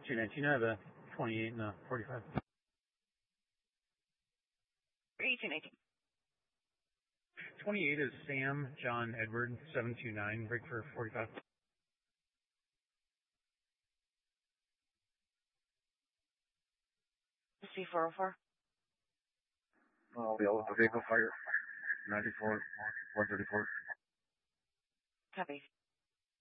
219, I have a 28 and a 45. 1818. 28 is Sam John Edward 729, break for 45. C404. I'll be able to vehicle fire. 94, 134. Copy.